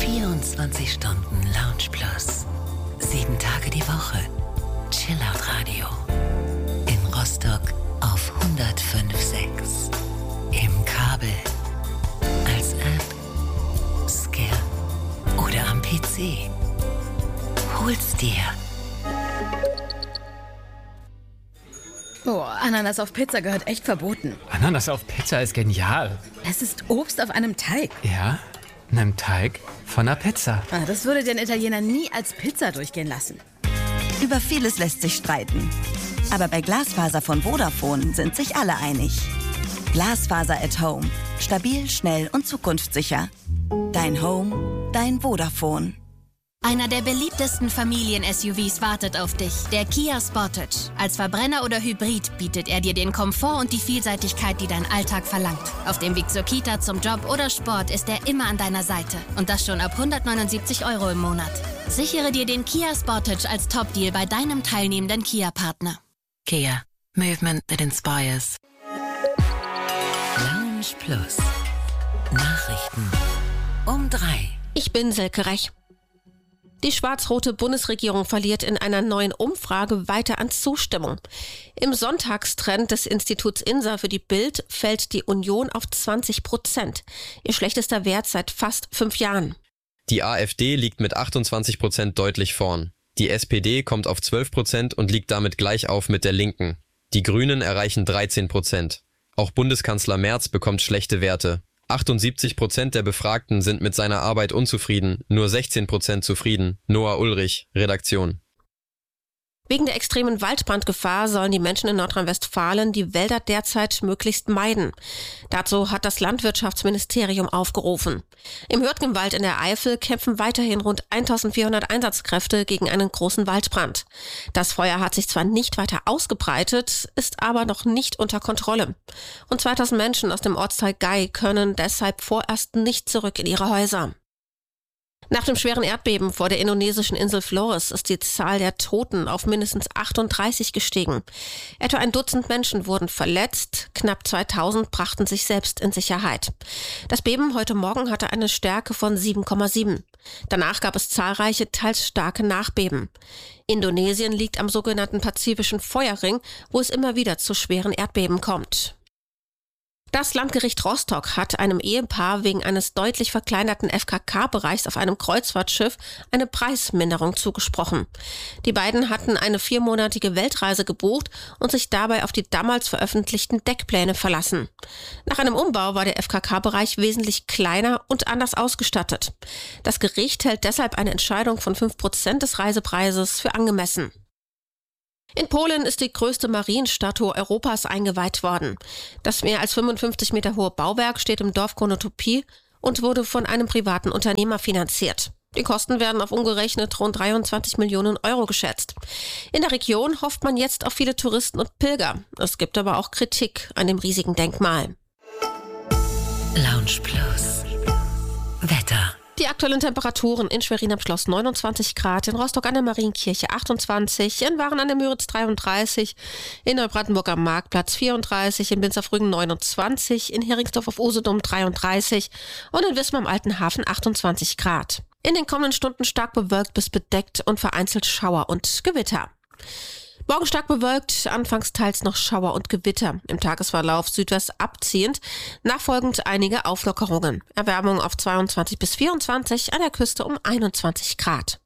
24 Stunden Lounge Plus. 7 Tage die Woche. Chillout Radio. In Rostock auf 105.6. Im Kabel. Als App. Skill. Oder am PC. Hol's dir. Boah, Ananas auf Pizza gehört echt verboten. Ananas auf Pizza ist genial. Es ist Obst auf einem Teig. Ja, einem Teig von einer Pizza. Das würde den Italiener nie als Pizza durchgehen lassen. Über vieles lässt sich streiten. Aber bei Glasfaser von Vodafone sind sich alle einig. Glasfaser at Home. Stabil, schnell und zukunftssicher. Dein Home, dein Vodafone. Einer der beliebtesten Familien-SUVs wartet auf dich, der Kia Sportage. Als Verbrenner oder Hybrid bietet er dir den Komfort und die Vielseitigkeit, die dein Alltag verlangt. Auf dem Weg zur Kita, zum Job oder Sport ist er immer an deiner Seite. Und das schon ab 179 € im Monat. Sichere dir den Kia Sportage als Top-Deal bei deinem teilnehmenden Kia-Partner. Kia. Movement that inspires. Lounge Plus. Nachrichten um 3. Ich bin Silke Rech. Die schwarz-rote Bundesregierung verliert in einer neuen Umfrage weiter an Zustimmung. Im Sonntagstrend des Instituts INSA für die Bild fällt die Union auf 20%. Ihr schlechtester Wert seit fast 5 Jahren. Die AfD liegt mit 28% deutlich vorn. Die SPD kommt auf 12% und liegt damit gleich auf mit der Linken. Die Grünen erreichen 13%. Auch Bundeskanzler Merz bekommt schlechte Werte. 78% der Befragten sind mit seiner Arbeit unzufrieden, nur 16% zufrieden. Noah Ulrich, Redaktion. Wegen der extremen Waldbrandgefahr sollen die Menschen in Nordrhein-Westfalen die Wälder derzeit möglichst meiden. Dazu hat das Landwirtschaftsministerium aufgerufen. Im Hürtgenwald in der Eifel kämpfen weiterhin rund 1400 Einsatzkräfte gegen einen großen Waldbrand. Das Feuer hat sich zwar nicht weiter ausgebreitet, ist aber noch nicht unter Kontrolle. Und 2000 Menschen aus dem Ortsteil Gei können deshalb vorerst nicht zurück in ihre Häuser. Nach dem schweren Erdbeben vor der indonesischen Insel Flores ist die Zahl der Toten auf mindestens 38 gestiegen. Etwa ein Dutzend Menschen wurden verletzt, knapp 2000 brachten sich selbst in Sicherheit. Das Beben heute Morgen hatte eine Stärke von 7,7. Danach gab es zahlreiche, teils starke Nachbeben. Indonesien liegt am sogenannten Pazifischen Feuerring, wo es immer wieder zu schweren Erdbeben kommt. Das Landgericht Rostock hat einem Ehepaar wegen eines deutlich verkleinerten FKK-Bereichs auf einem Kreuzfahrtschiff eine Preisminderung zugesprochen. Die beiden hatten eine 4-monatige Weltreise gebucht und sich dabei auf die damals veröffentlichten Deckpläne verlassen. Nach einem Umbau war der FKK-Bereich wesentlich kleiner und anders ausgestattet. Das Gericht hält deshalb eine Entscheidung von 5% des Reisepreises für angemessen. In Polen ist die größte Marienstatue Europas eingeweiht worden. Das mehr als 55 Meter hohe Bauwerk steht im Dorf Konotopie und wurde von einem privaten Unternehmer finanziert. Die Kosten werden auf umgerechnet rund 23 Millionen € geschätzt. In der Region hofft man jetzt auf viele Touristen und Pilger. Es gibt aber auch Kritik an dem riesigen Denkmal. Lounge Plus. Wetter. Die aktuellen Temperaturen in Schwerin am Schloss 29 Grad, in Rostock an der Marienkirche 28, in Waren an der Müritz 33, in Neubrandenburg am Marktplatz 34, in Binz-auf-Rügen 29, in Heringsdorf auf Usedom 33 und in Wismar am Alten Hafen 28 Grad. In den kommenden Stunden stark bewölkt bis bedeckt und vereinzelt Schauer und Gewitter. Morgen stark bewölkt, anfangs teils noch Schauer und Gewitter. Im Tagesverlauf südwärts abziehend, nachfolgend einige Auflockerungen. Erwärmung auf 22 bis 24, an der Küste um 21 Grad.